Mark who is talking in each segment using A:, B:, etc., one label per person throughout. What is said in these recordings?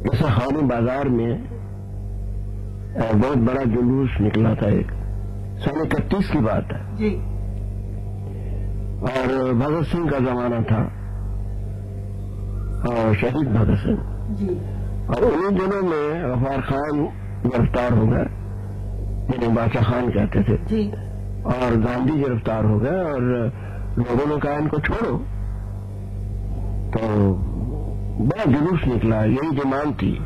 A: جیسے خانی بازار میں بہت بڑا جلوس نکلا تھا، ایک سن 31 کی بات ہے
B: جی،
A: اور بھگت سنگھ کا زمانہ تھا، اور شہید بھگت سنگھ،
B: جی،
A: اور انہیں دنوں میں غفار خان گرفتار ہو گئے جنہیں بادشاہ خان کہتے تھے،
B: جی،
A: اور گاندھی گرفتار ہو گئے، اور لوگوں نے کہا ان کو چھوڑو، تو بڑا جلوس نکلا، یہی ڈیمانڈ تھی،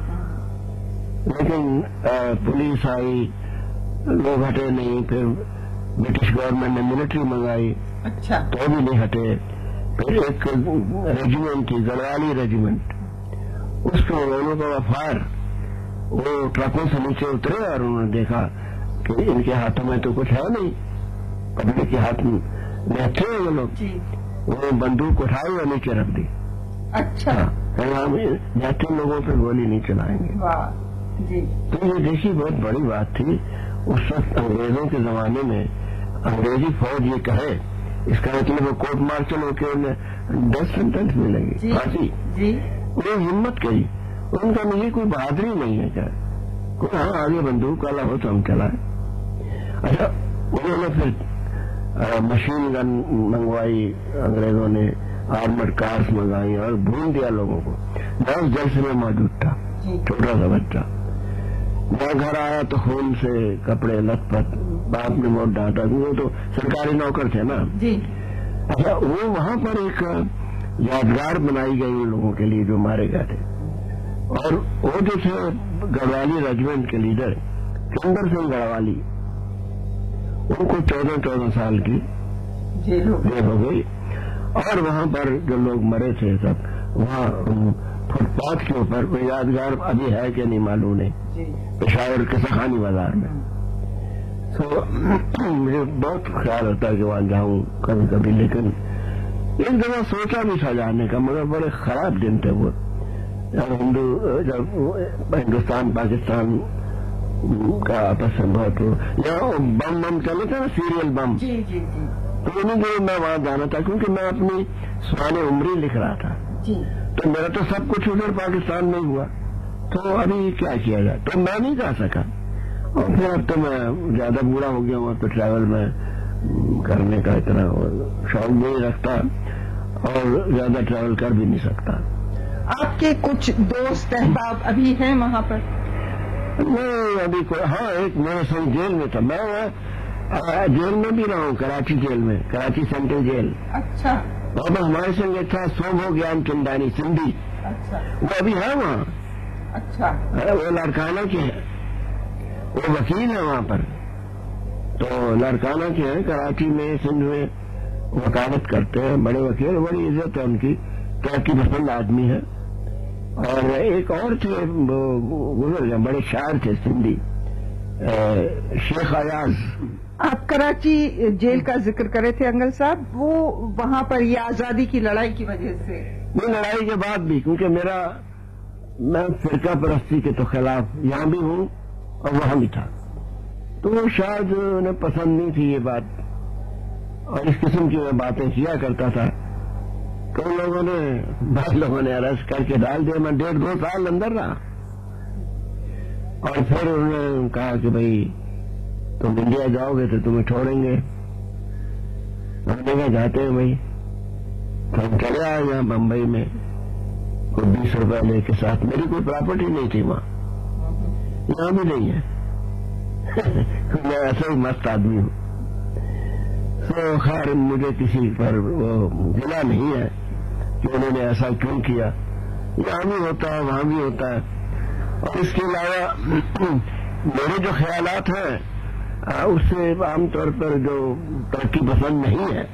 A: لیکن پولیس آئی، لوگ ہٹے نہیں، پھر برٹش گورنمنٹ نے ملٹری منگائی
B: اچھا،
A: تو بھی نہیں ہٹے، پھر ایک ریجیمنٹ تھی گڑوالی ریجیمنٹ، اس کو انہوں کا وفار، وہ ٹرکوں سے نیچے اترے اور انہوں نے دیکھا کہ ان کے ہاتھوں میں تو کچھ ہے نہیں، پبلک کے ہاتھ میں ہتھے ہیں وہ لوگ،
B: جی،
A: وہ بندوق اٹھائی اور نیچے رکھ دی،
B: اچھا،
A: ہم جاتے لوگوں پہ گولی نہیں چلائیں گے۔
B: واہ، جی،
A: تو یہ دیکھی بہت بڑی بات تھی اس وقت انگریزوں کے زمانے میں، انگریزی فوج یہ کہے اس کا مطلب وہ کورٹ مارشل ہو کے انہیں 10 سینٹنس ملے گی،
B: جی،
A: پھانسی،
B: جی،
A: انہیں ہمت کری، ان کا نہیں کوئی بہادری نہیں ہے، کیا کوئی ہاں آگے بندوق والا ہو تو ہم چلائیں۔ اچھا، انہوں نے پھر مشین گن منگوائی، انگریزوں نے آرمڈ کارس منگائی اور بھون دیا لوگوں کو۔ 10 جلسے میں موجود تھا،
B: جی،
A: چھوٹا سا بچہ، میں گھر آیا تو خون سے کپڑے لت پت، باپ نے بہت ڈانٹا، وہ تو سرکاری نوکر تھے نا۔
B: جی،
A: اچھا، وہ وہاں پر ایک یادگار بنائی گئی ان لوگوں کے لیے جو مارے گئے تھے، اور وہ جو تھے گڑوالی ریجیمنٹ کے لیڈر چندر سنگھ گڑوالی، ان کو 14 سال کی
B: جیل
A: ہو گئی، اور وہاں پر جو لوگ مرے تھے سب وہاں فٹ پاتھ کے اوپر، وہ یادگار ابھی ہے کہ نہیں معلوم نہیں،
B: جی،
A: پشاور کے سخانی بازار میں۔ تو مجھے بہت خیال ہوتا ہے کہ وہاں جاؤں کبھی کبھی، لیکن ایک دفعہ سوچا بھی تھا جانے کا، مگر بڑے خراب دن تھے وہ، جب ہندوستان پاکستان کا آپس میں بہت یہاں بم چلے تھے نا، سیریل بم،
B: جی، جی، جی،
A: تو انہیں جو میں وہاں جانا تھا کیونکہ میں اپنی سوال عمری لکھ رہا تھا،
B: جی،
A: تو میرا تو سب کچھ ادھر پاکستان میں ہوا، تو ابھی کیا کیا جائے، تو میں نہیں جا سکا، اور پھر اب تو میں زیادہ بوڑھا ہو گیا ہوں، تو ٹریول میں کرنے کا اتنا شوق نہیں رکھتا، اور زیادہ ٹریول کر بھی نہیں سکتا۔
B: آپ کے کچھ دوست احباب ابھی ہیں وہاں پر؟
A: میں ابھی ہاں، ایک میرے سنگ جیل میں تھا، میں جیل میں بھی رہا ہوں، کراچی جیل میں، کراچی سینٹرل جیل،
B: اچھا،
A: اور ہمارے سنگ ایک تھا سوبھو گیان چندانی سندھی،
B: اچھا،
A: وہ ابھی ہے وہاں،
B: اچھا،
A: وہ لاڑکانہ کے ہیں، وہ وکیل ہے وہاں پر، تو لاڑکانہ کے ہیں، کراچی میں سندھ میں وکالت کرتے ہیں، بڑے وکیل، بڑی عزت ہے ان کی، ترقی پسند آدمی ہے۔ اور ایک اور تھے گزر گئے، بڑے شاعر تھے سندھی، شیخ ایاز۔
B: آپ کراچی جیل کا ذکر کرے تھے انگل صاحب، وہ وہاں پر یہ آزادی کی لڑائی کی وجہ سے؟
A: یہ لڑائی کے بعد بھی، کیونکہ میں فرقہ پرستی کے تو خلاف یہاں بھی ہوں اور وہاں بھی تھا، تو وہ شاید انہیں پسند نہیں تھی یہ بات، اور اس قسم کی میں باتیں کیا کرتا تھا، تو بعض لوگوں نے ارسٹ کر کے ڈال دیا، میں 1.5-2 سال اندر رہا، اور پھر انہوں نے کہا کہ بھائی تم انڈیا جاؤ گے تو تمہیں چھوڑیں گے، ہم نے کہا جاتے ہیں بھائی، تو ہم چلے آئے یہاں بمبئی میں، کوئی 20 روپے لے کے ساتھ، میری کوئی پراپرٹی نہیں تھی وہاں، یہاں بھی نہیں ہے، میں ایسا ہی مست آدمی ہوں، تو خیر مجھے کسی پر وہ گلا نہیں ہے کہ انہوں نے ایسا کیوں کیا، یہاں بھی ہوتا ہے وہاں بھی ہوتا ہے، اور اس کے علاوہ میرے جو خیالات ہیں اس سے عام طور پر جو ترقی پسند نہیں ہے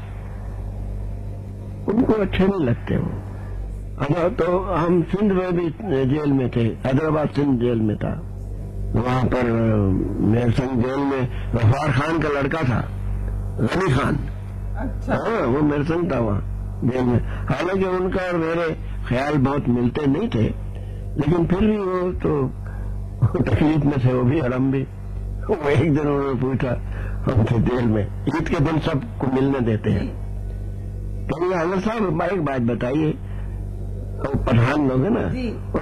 A: ان کو اچھے نہیں لگتے وہ۔ اچھا، تو ہم سندھ میں بھی جیل میں تھے، حیدرآباد سندھ جیل میں تھا، وہاں پر میرے سنگ جیل میں غفار خان کا لڑکا تھا، غنی خان،
B: اچھا،
A: ہاں وہ میرے سنگ تھا وہاں جیل میں، حالانکہ ان کا اور میرے خیال بہت ملتے نہیں تھے، لیکن پھر بھی وہ تو تکلیف میں تھے، وہ بھی حرم بھی، وہ ایک دن انہوں نے پوچھا، ہم تھے جیل میں، عید کے دن سب کو ملنے دیتے ہیں، تو حضرت صاحب ایک بات بتائیے، پٹھان لوگ ہیں نا،